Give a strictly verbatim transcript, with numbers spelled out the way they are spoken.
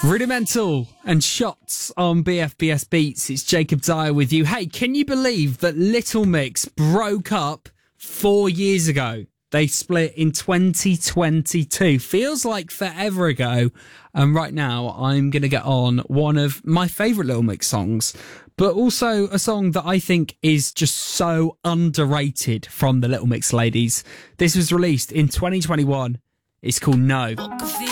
Rudimental and Shots on B F B S Beats. It's Jacob Dyer with you. Hey, can you believe that Little Mix broke up four years ago? They split in twenty twenty-two. Feels like forever ago. And right now, I'm going to get on one of my favourite Little Mix songs, but also a song that I think is just so underrated from the Little Mix ladies. This was released in twenty twenty-one. It's called No.